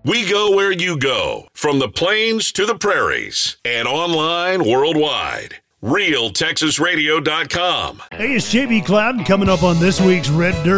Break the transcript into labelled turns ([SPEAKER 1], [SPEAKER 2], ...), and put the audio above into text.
[SPEAKER 1] We go where you go, from the plains to the prairies, and online worldwide. RealTexasRadio.com.
[SPEAKER 2] Hey, it's JB Clouden coming up on this week's Red Dirt